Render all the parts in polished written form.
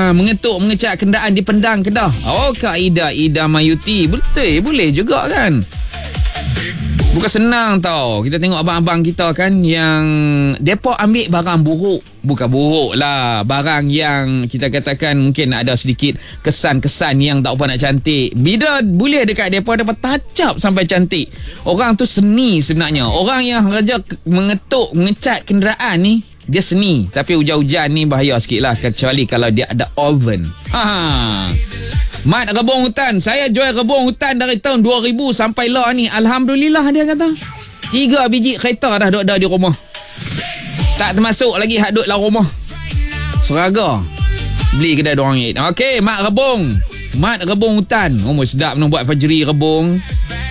mengetuk mengecat kenderaan di Pendang, Kedah. Oh, Kak Ida Mayuti. Betul, boleh juga kan. Bukan senang tau. Kita tengok abang-abang kita kan yang depa ambil barang buruk. Bukan buruk lah. Barang yang kita katakan mungkin ada sedikit kesan-kesan yang tak apa nak cantik. Bila boleh dekat depa dapat touch sampai cantik. Orang tu seni sebenarnya. Orang yang kerja mengetuk, mengecat kenderaan ni, dia seni. Tapi hujan-hujan ni bahaya sikit lah. Kecuali kalau dia ada oven. Mat rebung hutan. Saya jual rebung hutan dari tahun 2000 sampai lah ni. Alhamdulillah dia kata. 3 biji kereta dah duduk dah di rumah. Tak termasuk lagi hak duduk dalam rumah. Seraga. Beli kedai RM2. Okey, mat rebung. Mat rebung hutan. Oh, sedap nak buat fajri rebung.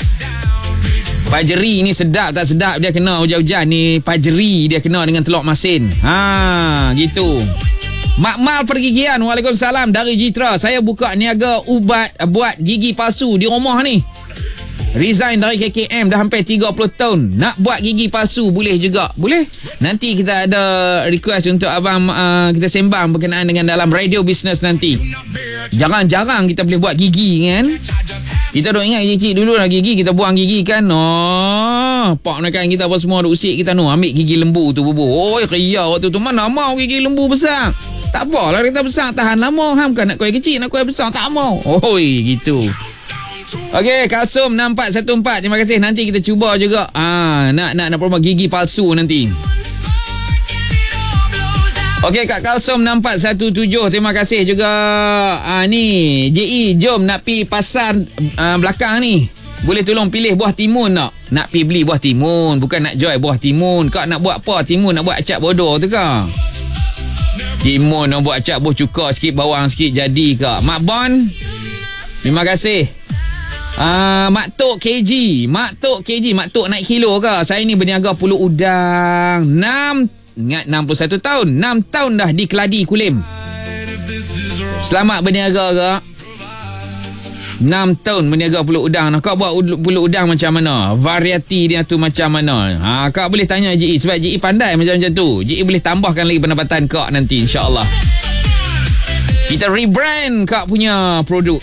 Fajri ni sedap tak sedap dia kena hujan-hujan ni. Fajri dia kena dengan telur masin. Gitu. Makmal Pergigian. Waalaikumsalam dari Jitra. Saya buka niaga ubat buat gigi palsu di rumah ni. Resign dari KKM dah hampir 30 tahun. Nak buat gigi palsu boleh juga. Boleh. Nanti kita ada request untuk abang kita sembang berkenaan dengan dalam radio business nanti. Jarang-jarang kita boleh buat gigi kan. Kita duk ingat cik dulu lah gigi kita buang gigi kan. Pak menekan kita apa semua duk usik kita ambil gigi lembu tu bubuh. Oi ria waktu tu mana mau gigi lembu besar. Tak apalah kita besar tahan lama. Bukan nak kuih kecil nak kuih besar tak mau. Oi gitu. Okey, Kalsum 6414. Terima kasih. Nanti kita cuba juga. Nak promo gigi palsu nanti. Okey, Kak Kalsum 6417. Terima kasih juga. Ni JE, jom nak pi pasar belakang ni. Boleh tolong pilih buah timun tak? Nak pi beli buah timun, bukan nak jual buah timun. Kak nak buat apa? Timun nak buat acap bodoh tu kak? Timun nak buat acap buah cuka sikit, bawang sikit jadi kak. Mak Bon, terima kasih. Mak Tok KG. Mak Tok naik kilo ke? Saya ni berniaga pulut udang 61 tahun. 6 tahun dah di Keladi Kulim. Selamat berniaga kak. 6 tahun berniaga pulut udang. Kak buat pulut udang macam mana? Variety dia tu macam mana? Kak boleh tanya JE sebab JE pandai macam tu. JE boleh tambahkan lagi pendapatan kak nanti insya-Allah. Kita rebrand kak punya produk.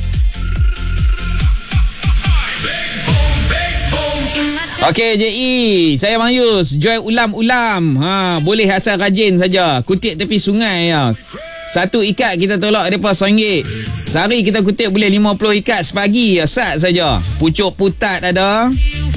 Okey JE, saya Mayus jual ulam-ulam. Boleh asal rajin saja. Kutip tepi sungai ya. Satu ikat kita tolak depa RM1. Sehari kita kutip boleh 50 ikat sepagi sat saja. Pucuk putat ada.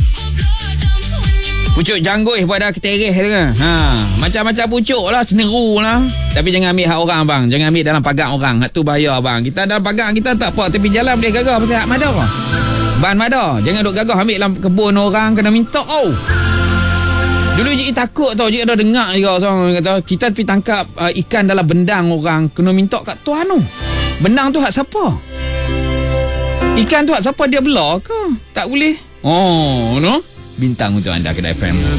Pucuk jangguih pun ada ketereh tu kan. Macam-macam pucuk lah, seneru lah. Tapi jangan ambil hak orang bang. Jangan ambil dalam pagar orang. Hak tu bahaya bang. Kita dalam pagar kita tak apa, tapi jalan boleh gagah pasal hak madar. Ban madar. Jangan duk gagah ambil dalam kebun orang kena minta Dulu JE takut tau. JE ada dengar juga orang kata kita pergi tangkap ikan dalam bendang orang kena minta kat tuan tu. Bendang tu hak siapa? Ikan tu hak siapa, dia belah ke? Tak boleh. No. Bintang untuk anda Kedai FM.